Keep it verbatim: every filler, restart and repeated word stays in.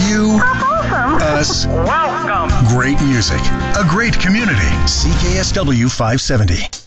You. That's awesome. Us. Welcome. Great music. A great community. C K S W five seventy.